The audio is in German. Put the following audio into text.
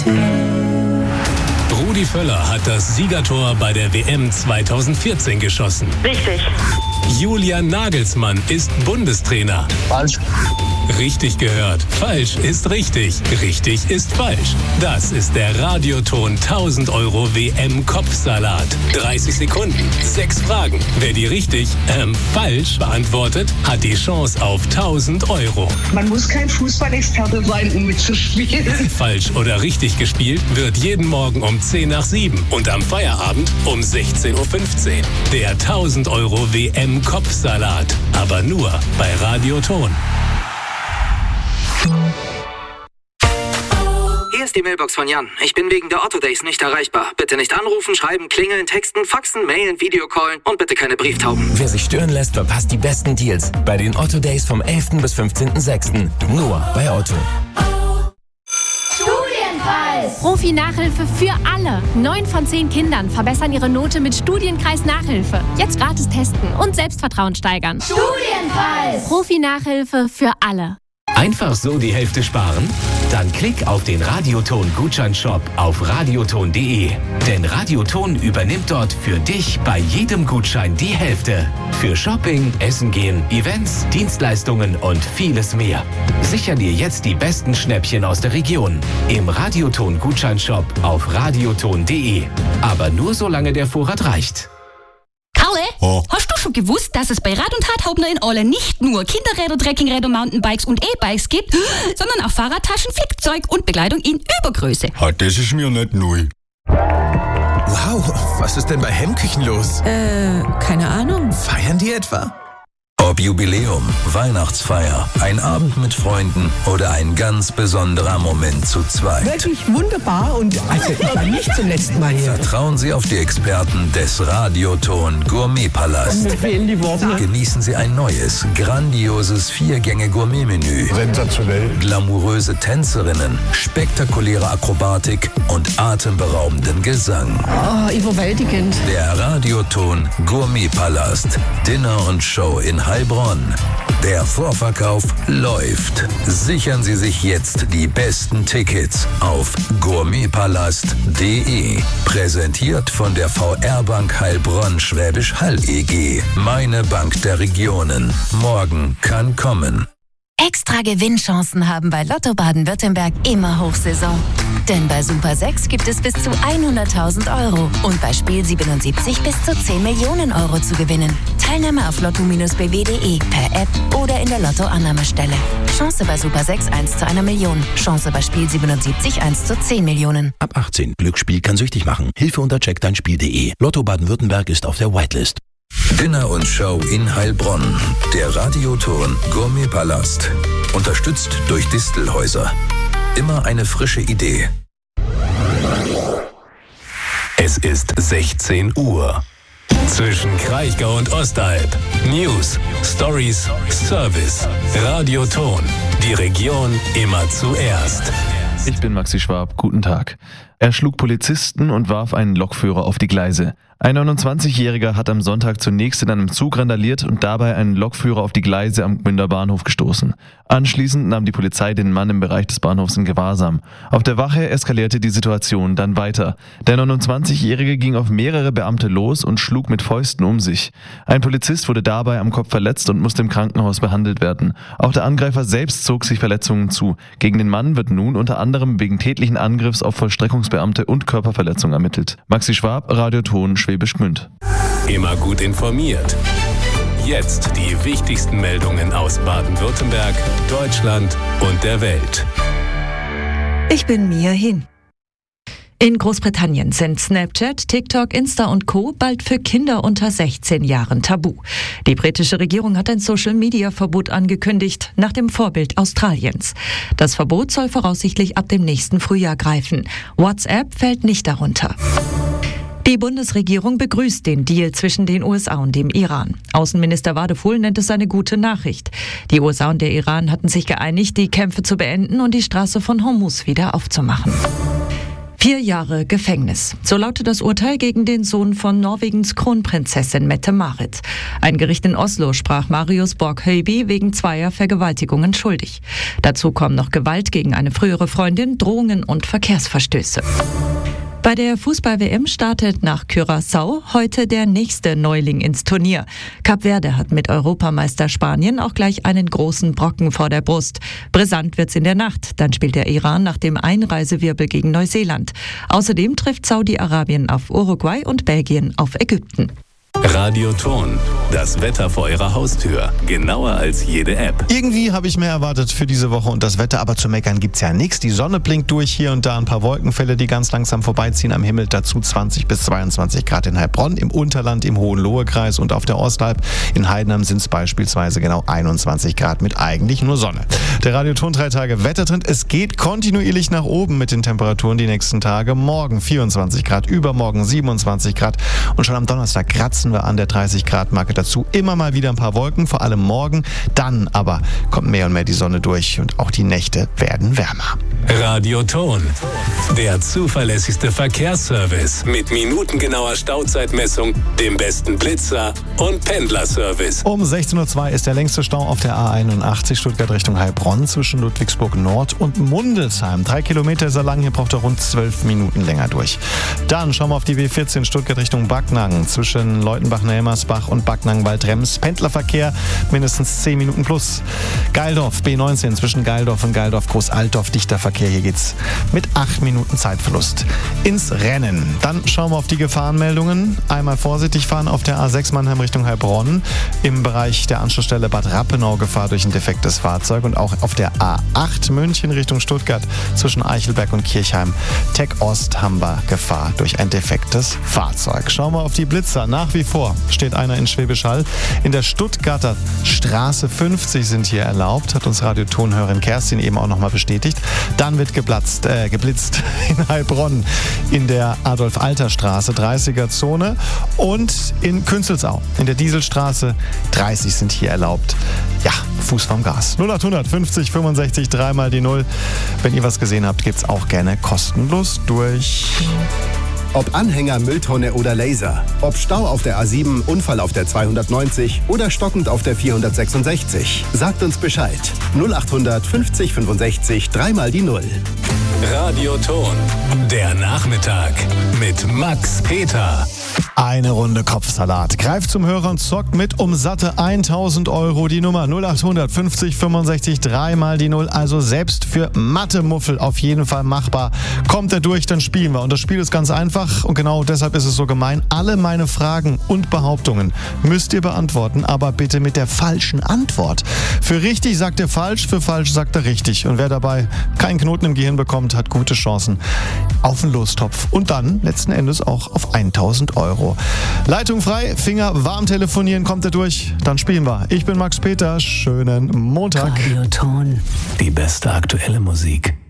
Rudi Völler hat das Siegertor bei der WM 2014 geschossen. Richtig. Julian Nagelsmann ist Bundestrainer. Falsch. Richtig gehört. Falsch ist richtig. Richtig ist falsch. Das ist der Radioton 1000 € WM-Kopfsalat. 30 Sekunden, 6 Fragen. Wer die richtig, falsch beantwortet, hat die Chance auf 1000 €. Man muss kein Fußballexperte sein, um mitzuspielen. Falsch oder richtig gespielt wird jeden Morgen um 10 nach 7 und am Feierabend um 16:15 Uhr. Der 1000 € WM-Kopfsalat. Aber nur bei Radioton. Hier ist die Mailbox von Jan. Ich bin wegen der Otto Days nicht erreichbar. Bitte nicht anrufen, schreiben, klingeln, texten, faxen, mailen, Videocallen und bitte keine Brieftauben. Wer sich stören lässt, verpasst die besten Deals bei den Otto Days vom 11. bis 15.06. Nur bei Otto. Studienkreis! Profi-Nachhilfe für alle. 9 von 10 Kindern verbessern ihre Note mit Studienkreis-Nachhilfe. Jetzt gratis testen und Selbstvertrauen steigern. Studienkreis! Profi-Nachhilfe für alle. Einfach so die Hälfte sparen? Dann klick auf den Radioton-Gutscheinshop auf radioton.de. Denn Radioton übernimmt dort für dich bei jedem Gutschein die Hälfte. Für Shopping, Essen gehen, Events, Dienstleistungen und vieles mehr. Sicher dir jetzt die besten Schnäppchen aus der Region. Im Radioton-Gutscheinshop auf radioton.de. Aber nur solange der Vorrat reicht. Karle, hast du schon gewusst, dass es bei Rad und Radhauptner in Aale nicht nur Kinderräder, Trekkingräder, Mountainbikes und E-Bikes gibt, sondern auch Fahrradtaschen, Flickzeug und Begleitung in Übergröße? Das ist mir nicht neu. Wow, was ist denn bei Hemmküchen los? Keine Ahnung. Feiern die etwa? Ob Jubiläum, Weihnachtsfeier, ein Abend mit Freunden oder ein ganz besonderer Moment zu zweit. Wirklich wunderbar und also nicht zum letzten Mal hier. Vertrauen Sie auf die Experten des Radioton Gourmetpalast. Mir fehlen die Worte. Genießen Sie ein neues, grandioses 4-Gänge-Gourmet-Menü. Sensationell. Glamouröse Tänzerinnen, spektakuläre Akrobatik und atemberaubenden Gesang. Oh, überwältigend. Der Radioton Gourmetpalast. Dinner und Show in Heilbronn. Der Vorverkauf läuft. Sichern Sie sich jetzt die besten Tickets auf gourmetpalast.de. Präsentiert von der VR Bank Heilbronn Schwäbisch Hall EG. Meine Bank der Regionen. Morgen kann kommen. Extra Gewinnchancen haben bei Lotto Baden-Württemberg immer Hochsaison. Denn bei Super 6 gibt es bis zu 100.000 € und bei Spiel 77 bis zu 10 Millionen € zu gewinnen. Teilnahme auf lotto-bw.de, per App oder in der Lotto-Annahmestelle. Chance bei Super 6 1 zu 1 Million. Chance bei Spiel 77 1 zu 10 Millionen. Ab 18. Glücksspiel kann süchtig machen. Hilfe unter checkdeinspiel.de. Lotto Baden-Württemberg ist auf der Whitelist. Dinner und Show in Heilbronn. Der Radioton Gourmetpalast. Unterstützt durch Distelhäuser. Immer eine frische Idee. Es ist 16 Uhr. Zwischen Kraichgau und Ostalb. News, Stories, Service. Radioton. Die Region immer zuerst. Ich bin Maxi Schwab. Guten Tag. Er schlug Polizisten und warf einen Lokführer auf die Gleise. Ein 29-Jähriger hat am Sonntag zunächst in einem Zug randaliert und dabei einen Lokführer auf die Gleise am Gmünder Bahnhof gestoßen. Anschließend nahm die Polizei den Mann im Bereich des Bahnhofs in Gewahrsam. Auf der Wache eskalierte die Situation dann weiter. Der 29-Jährige ging auf mehrere Beamte los und schlug mit Fäusten um sich. Ein Polizist wurde dabei am Kopf verletzt und musste im Krankenhaus behandelt werden. Auch der Angreifer selbst zog sich Verletzungen zu. Gegen den Mann wird nun unter anderem wegen tätlichen Angriffs auf Vollstreckungsbeamte und Körperverletzung ermittelt. Maxi Schwab, Radioton, Schwäbisch Gmünd. Immer gut informiert. Jetzt die wichtigsten Meldungen aus Baden-Württemberg, Deutschland und der Welt. Ich bin Mia Hin. In Großbritannien sind Snapchat, TikTok, Insta und Co. bald für Kinder unter 16 Jahren tabu. Die britische Regierung hat ein Social-Media-Verbot angekündigt, nach dem Vorbild Australiens. Das Verbot soll voraussichtlich ab dem nächsten Frühjahr greifen. WhatsApp fällt nicht darunter. Die Bundesregierung begrüßt den Deal zwischen den USA und dem Iran. Außenminister Wadefuhl nennt es eine gute Nachricht. Die USA und der Iran hatten sich geeinigt, die Kämpfe zu beenden und die Straße von Hormuz wieder aufzumachen. 4 Jahre Gefängnis. So lautet das Urteil gegen den Sohn von Norwegens Kronprinzessin Mette-Marit. Ein Gericht in Oslo sprach Marius Borg-Høiby wegen 2 Vergewaltigungen schuldig. Dazu kommen noch Gewalt gegen eine frühere Freundin, Drohungen und Verkehrsverstöße. Bei der Fußball-WM startet nach Curaçao heute der nächste Neuling ins Turnier. Kap Verde hat mit Europameister Spanien auch gleich einen großen Brocken vor der Brust. Brisant wird's in der Nacht. Dann spielt der Iran nach dem Einreisewirbel gegen Neuseeland. Außerdem trifft Saudi-Arabien auf Uruguay und Belgien auf Ägypten. Radioton, das Wetter vor Ihrer Haustür. Genauer als jede App. Irgendwie habe ich mehr erwartet für diese Woche und das Wetter, aber zu meckern gibt's ja nichts. Die Sonne blinkt durch, hier und da ein paar Wolkenfälle, die ganz langsam vorbeiziehen am Himmel. Dazu 20 bis 22 Grad in Heilbronn, im Unterland, im Hohenlohe-Kreis und auf der Ostalb. In Heidenheim sind es beispielsweise genau 21 Grad mit eigentlich nur Sonne. Der Radioton 3 Tage Wettertrend. Es geht kontinuierlich nach oben mit den Temperaturen die nächsten Tage. Morgen 24 Grad, übermorgen 27 Grad und schon am Donnerstag kratzen wir an der 30-Grad-Marke. Dazu immer mal wieder ein paar Wolken, vor allem morgen. Dann aber kommt mehr und mehr die Sonne durch und auch die Nächte werden wärmer. Radioton, der zuverlässigste Verkehrsservice mit minutengenauer Stauzeitmessung, dem besten Blitzer und Pendlerservice. Um 16:02 Uhr ist der längste Stau auf der A81 Stuttgart Richtung Heilbronn zwischen Ludwigsburg Nord und Mundelsheim. 3 Kilometer ist er lang, hier braucht er rund 12 Minuten länger durch. Dann schauen wir auf die W14 Stuttgart Richtung Backnang zwischen Leutenbach-Nelmersbach und Backnang-Waldrems. Pendlerverkehr mindestens 10 Minuten plus. Geildorf B19 zwischen Geildorf und Geildorf-Großaltdorf, dichter Verkehr. Hier geht's mit 8 Minuten Zeitverlust ins Rennen. Dann schauen wir auf die Gefahrenmeldungen. Einmal vorsichtig fahren auf der A6 Mannheim Richtung Heilbronn. Im Bereich der Anschlussstelle Bad Rappenau Gefahr durch ein defektes Fahrzeug. Und auch auf der A8 München Richtung Stuttgart zwischen Eichelberg und Kirchheim. Tech Ost haben wir Gefahr durch ein defektes Fahrzeug. Schauen wir auf die Blitzer. Nach wie vor steht einer in Schwäbisch Hall. In der Stuttgarter Straße 50 sind hier erlaubt, hat uns Radiotonhörerin Kerstin eben auch nochmal bestätigt. Dann wird geblitzt in Heilbronn in der Adolf-Alter-Straße, 30er-Zone. Und in Künzelsau, in der Dieselstraße, 30 sind hier erlaubt. Ja, Fuß vom Gas. 0800 50 65 3 mal die 0. Wenn ihr was gesehen habt, geht's auch gerne kostenlos durch. Ob Anhänger, Mülltonne oder Laser. Ob Stau auf der A7, Unfall auf der 290 oder stockend auf der 466. Sagt uns Bescheid. 0800 50 65 3 mal die 0. Radioton, der Nachmittag mit Max Peter. Eine Runde Kopfsalat. Greift zum Hörer und zockt mit um satte 1.000 Euro. Die Nummer 0800 50 65 3 mal die 0. Also selbst für Mathe-Muffel auf jeden Fall machbar. Kommt er durch, dann spielen wir. Und das Spiel ist ganz einfach und genau deshalb ist es so gemein. Alle meine Fragen und Behauptungen müsst ihr beantworten, aber bitte mit der falschen Antwort. Für richtig sagt er falsch, für falsch sagt er richtig. Und wer dabei keinen Knoten im Gehirn bekommt, hat gute Chancen auf einen Lostopf. Und dann letzten Endes auch auf 1.000 Euro. Leitung frei, Finger warm telefonieren, kommt er durch, dann spielen wir. Ich bin Max Peter, schönen Montag. Radioton, die beste aktuelle Musik.